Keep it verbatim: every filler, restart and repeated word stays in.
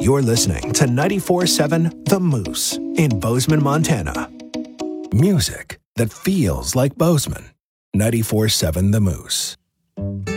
You're listening to ninety-four point seven The Moose in Bozeman, Montana. Music that feels like Bozeman. ninety-four point seven The Moose.